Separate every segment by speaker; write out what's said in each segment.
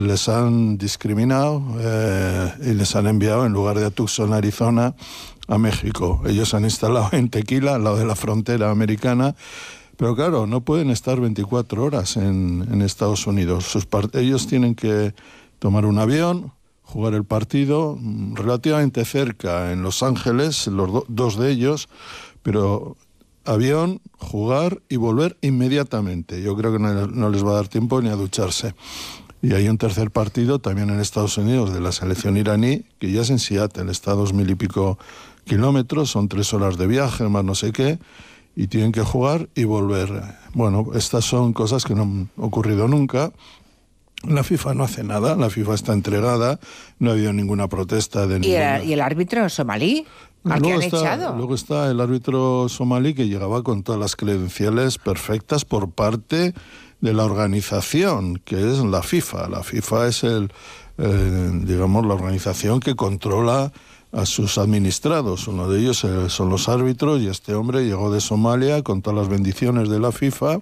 Speaker 1: Les han discriminado y les han enviado, en lugar de a Tucson, Arizona, a México. Ellos se han instalado en Tequila, al lado de la frontera americana, pero claro, no pueden estar 24 horas en Estados Unidos. Ellos tienen que tomar un avión, jugar el partido relativamente cerca, en Los Ángeles, dos de ellos, pero avión, jugar y volver inmediatamente. Yo creo que no les va a dar tiempo ni a ducharse. Y hay un tercer partido también en Estados Unidos de la selección iraní, que ya es en Seattle, está a 2.000 y pico kilómetros, son 3 horas de viaje, más no sé qué, y tienen que jugar y volver. Bueno, estas son cosas que no han ocurrido nunca. La FIFA no hace nada, la FIFA está entregada, no ha habido ninguna protesta de ninguna...
Speaker 2: ¿Y el árbitro somalí? ¿Al que han echado?
Speaker 1: Luego está el árbitro somalí, que llegaba con todas las credenciales perfectas por parte de la organización, que es la FIFA. La FIFA es digamos, la organización que controla a sus administrados. Uno de ellos son los árbitros, y este hombre llegó de Somalia con todas las bendiciones de la FIFA.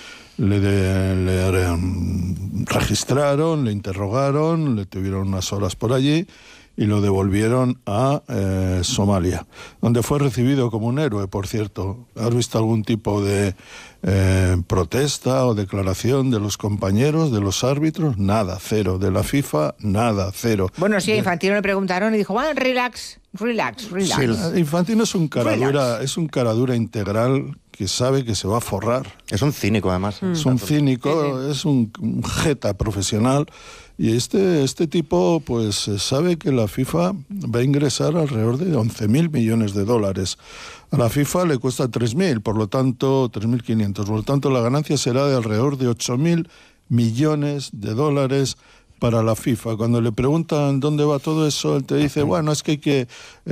Speaker 1: Le registraron, le interrogaron, le tuvieron unas horas por allí y lo devolvieron a Somalia, donde fue recibido como un héroe, por cierto. ¿Has visto algún tipo de protesta o declaración de los compañeros, de los árbitros? Nada, cero. De la FIFA, nada, cero.
Speaker 2: Bueno, sí, a Infantino le preguntaron y dijo, bueno, relax.
Speaker 1: Sí, Infantino es un caradura integral que sabe que se va a forrar.
Speaker 3: Es un cínico, además.
Speaker 1: Es un cínico, es un jeta profesional. Y este tipo pues sabe que la FIFA va a ingresar alrededor de 11.000 millones de dólares. A la FIFA le cuesta 3.000, por lo tanto, 3.500. Por lo tanto, la ganancia será de alrededor de 8.000 millones de dólares para la FIFA. Cuando le preguntan dónde va todo eso, él te dice, bueno, es que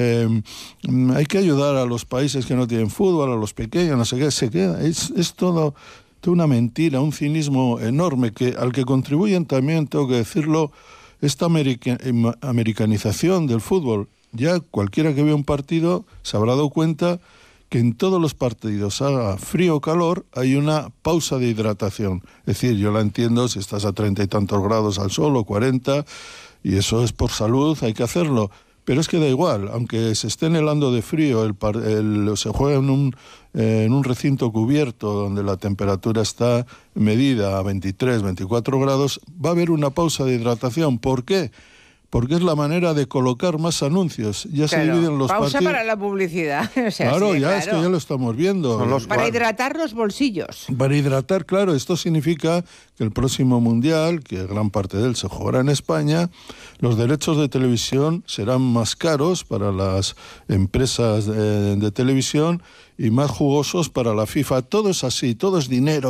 Speaker 1: hay que ayudar a los países que no tienen fútbol, a los pequeños, no sé qué, se queda. Es todo una mentira, un cinismo enorme, al que contribuyen también, tengo que decirlo, esta americanización del fútbol. Ya cualquiera que vea un partido se habrá dado cuenta que en todos los partidos, haga frío o calor, hay una pausa de hidratación. Es decir, yo la entiendo, si estás a 30 y tantos grados al sol o 40, y eso es por salud, hay que hacerlo. Pero es que da igual, aunque se estén helando de frío, se juega en un recinto cubierto donde la temperatura está medida a 23, 24 grados, va a haber una pausa de hidratación. ¿Por qué? Porque es la manera de colocar más anuncios. Ya se dividen los
Speaker 2: pausa
Speaker 1: partidos.
Speaker 2: Para la publicidad. O sea,
Speaker 1: claro,
Speaker 2: sí,
Speaker 1: es que ya lo estamos viendo.
Speaker 2: Para hidratar los bolsillos.
Speaker 1: Para hidratar, claro. Esto significa que el próximo Mundial, que gran parte de él se jugará en España, los derechos de televisión serán más caros para las empresas de televisión y más jugosos para la FIFA. Todo es así, todo es dinero.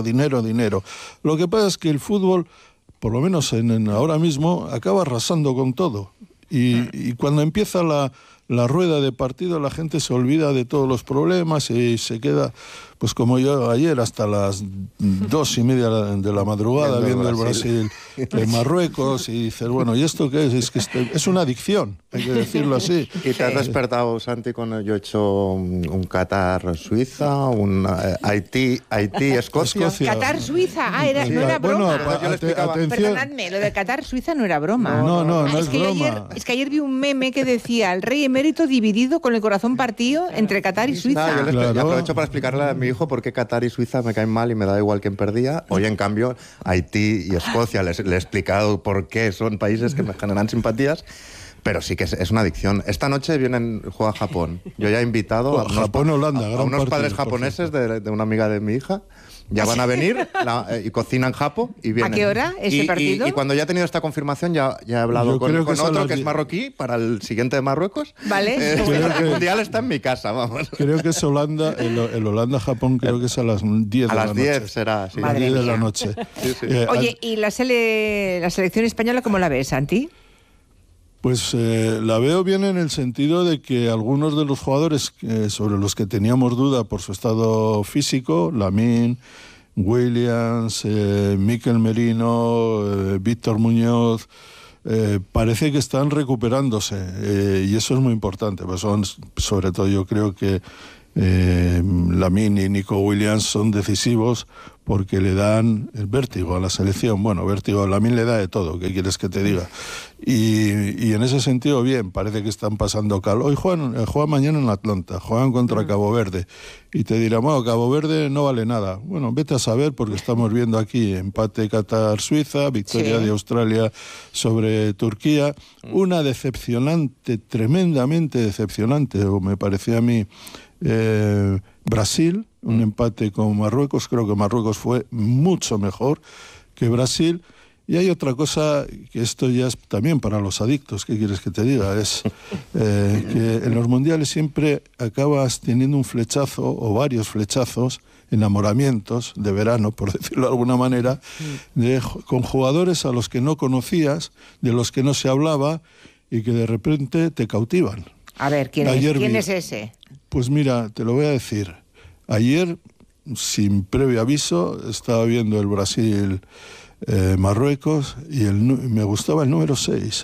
Speaker 1: Lo que pasa es que el fútbol, por lo menos ahora mismo, acaba arrasando con todo. Y cuando empieza la rueda de partido, la gente se olvida de todos los problemas y se queda, pues como yo ayer, hasta las 2:30 de la madrugada viendo el Brasil en Marruecos, y dices, bueno, ¿y esto qué es? Es que es una adicción, hay que decirlo así.
Speaker 3: ¿Y te has despertado, Santi, cuando yo he hecho un Qatar-Suiza, un Haití-Escocia?
Speaker 2: Qatar-Suiza, no era broma. Perdonadme, lo de Qatar-Suiza no era broma.
Speaker 1: No es broma.
Speaker 2: Es que ayer vi un meme que decía, el rey emérito dividido con el corazón partido entre Qatar y Suiza.
Speaker 3: Yo aprovecho para explicarle a mi hijo por qué Qatar y Suiza me caen mal y me da igual quién perdía. Hoy, en cambio, Haití y Escocia, le he explicado por qué son países que me generan simpatías. Pero sí que es una adicción. Esta noche juega Japón. Yo ya he invitado a unos padres japoneses de una amiga de mi hija. Ya van a venir y cocinan japo y vienen.
Speaker 2: ¿A qué hora ese partido?
Speaker 3: Y cuando ya he tenido esta confirmación, ya he hablado con otro que es marroquí para el siguiente de Marruecos.
Speaker 2: Vale.
Speaker 3: El mundial está en mi casa, vamos.
Speaker 1: Creo que es Holanda, el Holanda-Japón, creo que es a las 10 de la noche.
Speaker 3: A las 10 será, sí.
Speaker 1: A las 10 de la noche.
Speaker 3: Sí.
Speaker 2: Oye, ¿y la selección española cómo la ves, Santi?
Speaker 1: Pues la veo bien en el sentido de que algunos de los jugadores sobre los que teníamos duda por su estado físico, Lamine, Williams, Mikel Merino, Víctor Muñoz, parece que están recuperándose, y eso es muy importante, pues son, sobre todo yo creo que Lamine y Nico Williams son decisivos porque le dan el vértigo a la selección. Bueno, vértigo, a mí le da de todo, ¿qué quieres que te diga? Y en ese sentido, bien, parece que están pasando calor. Hoy juegan mañana en Atlanta, juegan contra Cabo Verde. Y te dirán, bueno, Cabo Verde no vale nada. Bueno, vete a saber, porque estamos viendo aquí empate Qatar-Suiza, victoria de Australia sobre Turquía. Una decepcionante, tremendamente decepcionante, o me parecía a mí, Brasil, un empate con Marruecos. Creo que Marruecos fue mucho mejor que Brasil. Y hay otra cosa, que esto ya es también para los adictos, ¿qué quieres que te diga? Es que en los mundiales siempre acabas teniendo un flechazo o varios flechazos, enamoramientos de verano, por decirlo de alguna manera, con jugadores a los que no conocías, de los que no se hablaba y que de repente te cautivan.
Speaker 2: A ver, ¿quién es ese?
Speaker 1: Pues mira, te lo voy a decir. Ayer, sin previo aviso, estaba viendo el Brasil... Marruecos, y me gustaba el número 6.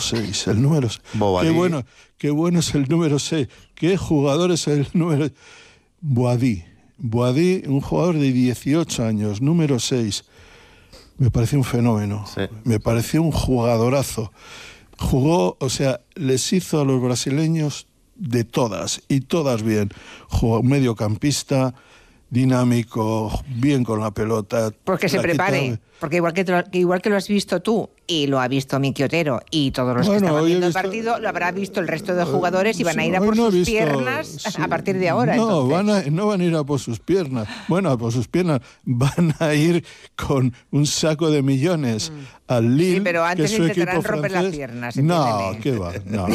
Speaker 1: Qué bueno es el número 6. Qué jugador es el número... Boadí, un jugador de 18 años, número 6. Me pareció un fenómeno. Sí. Me pareció un jugadorazo. Jugó, o sea, les hizo a los brasileños de todas, y todas bien. Jugó mediocampista, dinámico, bien con la pelota.
Speaker 2: Porque se prepare, porque igual que lo has visto tú y lo ha visto Miki Otero y todos los que estaban viendo el partido, lo habrá visto el resto de jugadores y van a ir a por sus piernas a partir de ahora.
Speaker 1: No van a ir a por sus piernas. Bueno, a por sus piernas. Van a ir con un saco de millones al Lille.
Speaker 2: Sí, pero antes intentarán romper las piernas.
Speaker 1: No, ¿qué va?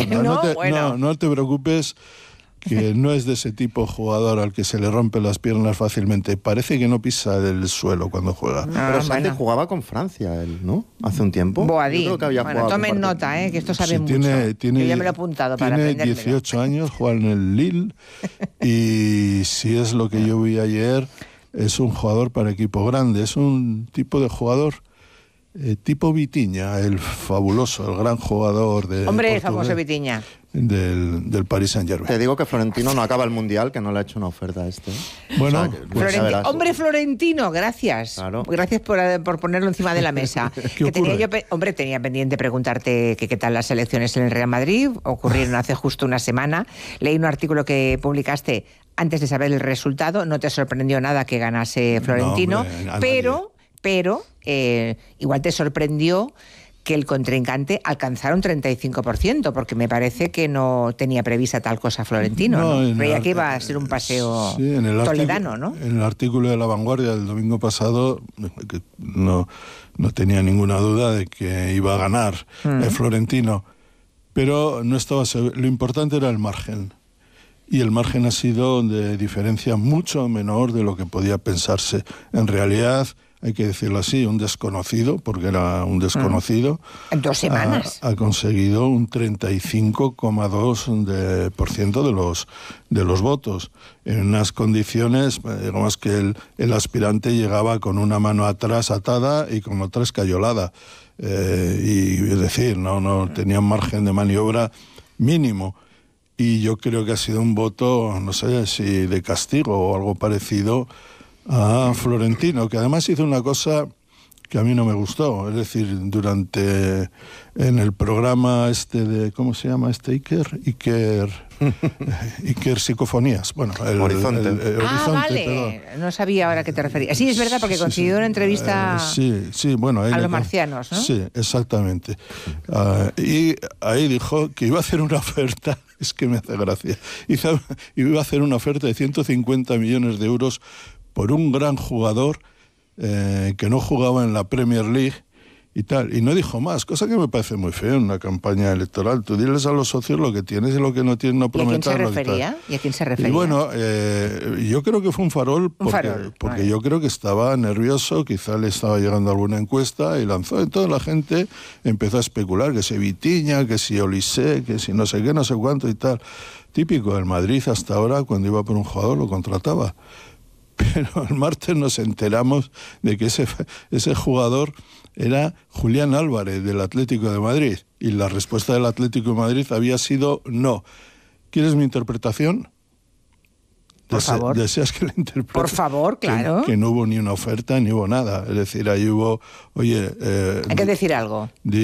Speaker 1: No te preocupes, que no es de ese tipo de jugador al que se le rompen las piernas fácilmente. Parece que no pisa del suelo cuando juega.
Speaker 3: Pero Sánchez jugaba con Francia, él, ¿no? Hace un tiempo.
Speaker 2: Boadí. Yo creo que había jugado. Tomen nota, que esto sabe mucho. Yo ya me lo he apuntado para aprendérmelo.
Speaker 1: Tiene 18 años, juega en el Lille, y si es lo que yo vi ayer, es un jugador para equipo grande. Es un tipo de jugador... tipo Vitinha, el fabuloso, el gran jugador de...
Speaker 2: Hombre, el famoso Vitinha.
Speaker 1: Del Paris Saint-Germain.
Speaker 3: Te digo que Florentino no acaba el Mundial, que no le ha hecho una oferta a este.
Speaker 1: Bueno,
Speaker 3: o sea,
Speaker 2: hombre, Florentino, gracias. Claro. Gracias por ponerlo encima de la mesa. Tenía pendiente preguntarte qué tal las elecciones en el Real Madrid. Ocurrieron hace justo una semana. Leí un artículo que publicaste antes de saber el resultado. No te sorprendió nada que ganase Florentino,
Speaker 1: no, hombre,
Speaker 2: pero igual te sorprendió que el contrincante alcanzara un 35%, porque me parece que no tenía prevista tal cosa Florentino. ¿no? Creía que iba a ser un paseo toledano, ¿no?
Speaker 1: En el artículo de La Vanguardia del domingo pasado, que no tenía ninguna duda de que iba a ganar Florentino, pero no estaba seguro. Lo importante era el margen. Y el margen ha sido de diferencia mucho menor de lo que podía pensarse. En realidad, hay que decirlo así, un desconocido, porque era un desconocido.
Speaker 2: En 2 semanas.
Speaker 1: Ha conseguido un 35,2% de los votos, en unas condiciones, digamos que el aspirante llegaba con una mano atrás atada y con otra escayolada. Y es decir, no tenía un margen de maniobra mínimo. Y yo creo que ha sido un voto, no sé si de castigo o algo parecido, a Florentino, que además hizo una cosa que a mí no me gustó. Es decir, en el programa de, ¿cómo se llama Iker Psicofonías. Bueno, el Horizonte.
Speaker 2: Vale. Perdón. No sabía ahora a qué te referías. Sí, es verdad, porque consiguió una entrevista
Speaker 1: bueno,
Speaker 2: a los marcianos, ¿no?
Speaker 1: Sí, exactamente. Y ahí dijo que iba a hacer una oferta, es que me hace gracia, iba a hacer una oferta de 150 millones de euros por un gran jugador que no jugaba en la Premier League y tal. Y no dijo más, cosa que me parece muy feo en una campaña electoral. Tú diles a los socios lo que tienes y lo que no tienes, no prometerlo.
Speaker 2: ¿Y a quién se refería?
Speaker 1: Y bueno, yo creo que fue un farol, porque yo creo que estaba nervioso, quizá le estaba llegando alguna encuesta y lanzó. Entonces la gente empezó a especular que si Vitinha, que si Olise, que si no sé qué, no sé cuánto y tal. Típico del Madrid hasta ahora, cuando iba por un jugador lo contrataba. Pero el martes nos enteramos de que ese jugador era Julián Álvarez, del Atlético de Madrid. Y la respuesta del Atlético de Madrid había sido no. ¿Quieres mi interpretación?
Speaker 2: Por favor.
Speaker 1: ¿Deseas que le interprete?
Speaker 2: Por favor, claro.
Speaker 1: Que no hubo ni una oferta, ni hubo nada. Es decir, ahí hubo, oye...
Speaker 2: Hay que decir algo.